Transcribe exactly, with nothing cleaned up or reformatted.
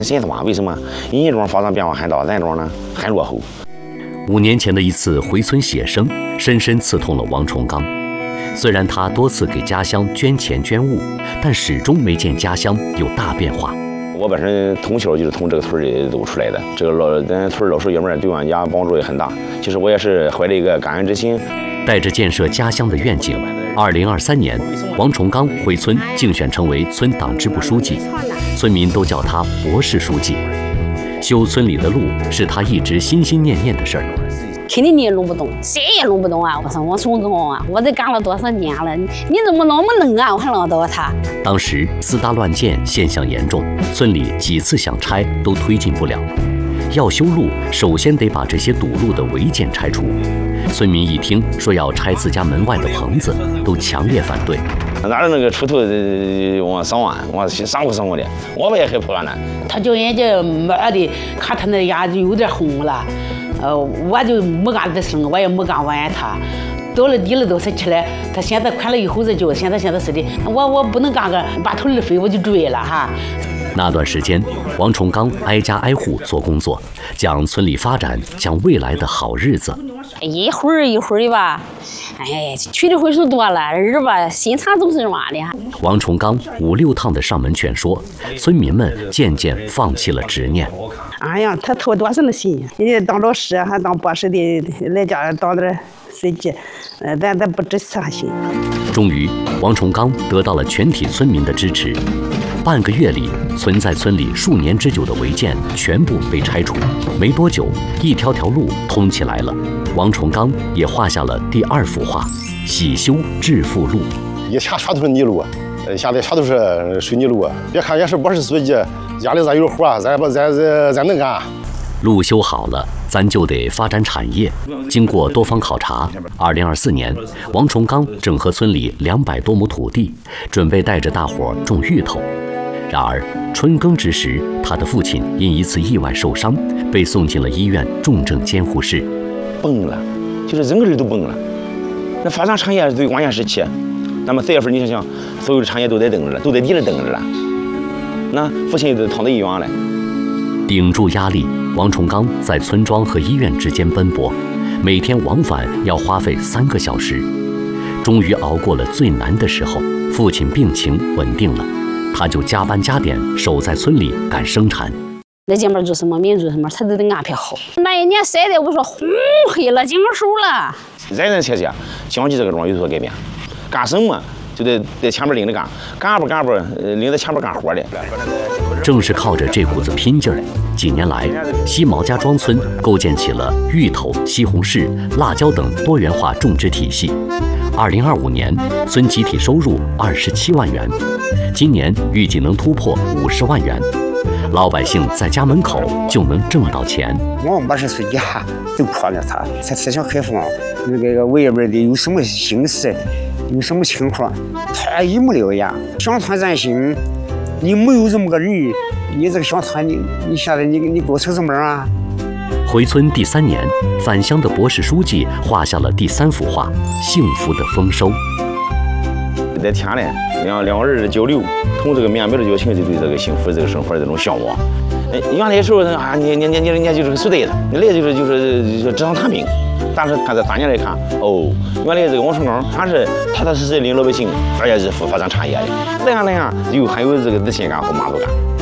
现在话为什么人家庄发展变化还大，咱庄呢还落后？ 五年前的一次回村写生，深深刺痛了王崇刚。虽然他多次给家乡捐钱捐物，但始终没见家乡有大变化。 我本身从小就是从这个村里走出来的，这个老咱村老少爷们对俺家帮助也很大。其实我也是怀着一个感恩之心， 带着建设家乡的愿景，二零二三年，王崇刚回村竞选成为村党支部书记，村民都叫他博士书记。修村里的路是他一直心心念念的事儿。 肯定你也弄不懂，谁也弄不懂啊！我说王崇刚啊，我这干了多少年了，你你怎么那么能啊？我还唠叨他。 当时私搭乱建现象严重，村里几次想拆都推进不了。要修路，首先得把这些堵路的违建拆除。村民一听说要拆自家门外的棚子，都强烈反对。 拿着那个锄头往上挖，我上不上我的，我们也很破烂。 他叫人家买的，看他那牙就有点红了。呃，我就没干的声，我也没敢问他。到了地了都是起来，他现在宽了以后再叫，现在现在是的，我我不能干个把头儿飞我就追了哈。 那段时间，王崇刚挨家挨户做工作，讲村里发展，讲未来的好日子。 一会儿一会儿的吧，哎呀，去的回数多了，人吧心肠总是软的。 王崇刚五六趟的上门劝说，村民们渐渐放弃了执念。 哎呀，他操多少的心！人家当老师还当博士的，来家当点司机，呃，咱咱不值此心。 终于，王崇刚得到了全体村民的支持。半个月里，存在村里数年之久的违建全部被拆除。没多久，一条条路通起来了。王崇刚也画下了第二幅画——喜修致富路。 以前全都是泥路，呃，现在全都是水泥路。别看也是博士书记，家里咱有活，咱不咱咱咱能干。 路修好了，咱就得发展产业。经过多方考察，二零二四年，王崇刚整合村里两百多亩土地，准备带着大伙种芋头。然而春耕之时，他的父亲因一次意外受伤，被送进了医院重症监护室。 崩了，就是整个人都崩了。那发展产业最关键时期，那么四月份你想想，所有的产业都在等着了，都在地里等着了。那父亲就躺在医院了。 顶住压力，王崇刚在村庄和医院之间奔波，每天往返要花费三个小时。终于熬过了最难的时候，父亲病情稳定了，他就加班加点守在村里赶生产。 那姐们做什么，民做什么，他都得安排好。那一年晒的我说红黑了，经手了。 人人切切，想起这个庄有所改变，干什么就得在前面领着干，干不干不领在前面干活的。 正是靠着这股子拼劲儿，几年来，西毛家庄村构建起了芋头、西红柿、辣椒等多元化种植体系。二零二五年，村集体收入二十七万元，今年预计能突破五十万元。老百姓在家门口就能挣到钱。 我们博士书记哈就破了他，他思想开放，那个外边的有什么心思，有什么情况，他一目了然。乡村振兴，你没有这么个人，你这个乡村你你现在你你搞成什么样啊？ 回村第三年，返乡的博士书记画下了第三幅画——幸福的丰收。 在田里，两两个人的交流，从这个面表的交情，就对这个幸福这个生活的这种向往。哎，原来的时候啊，你你你你人家就是个随队的，你来就是就是就是纸上谈兵。但是看这三年来看，哦，原来这个王崇刚他是踏踏实实领老百姓，而且是发展产业的，那样那样有很有这个自信感和满足感。